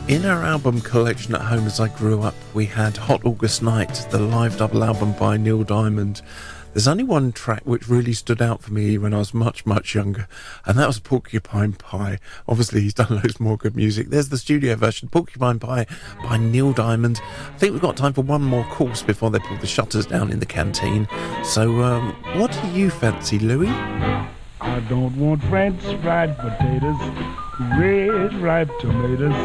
In our album collection at home as I grew up, we had Hot August Night, the live double album by Neil Diamond. There's only one track which really stood out for me when I was much, much younger, and that was Porcupine Pie. Obviously, he's done loads more good music. There's the studio version, Porcupine Pie by Neil Diamond. I think we've got time for one more course before they pull the shutters down in the canteen. So, what do you fancy, Louis? I don't want French fried potatoes, red ripe tomatoes,